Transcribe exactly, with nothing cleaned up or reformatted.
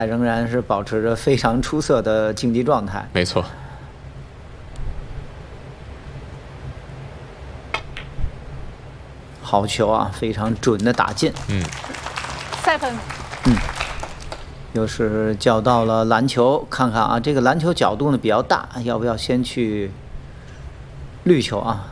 仍然是保持着非常出色的竞技状态。 没错。 好球啊，非常准的打进。 嗯。 赛分。 嗯。又是叫到了篮球，看看啊，这个篮球角度呢比较大，要不要先去绿球啊？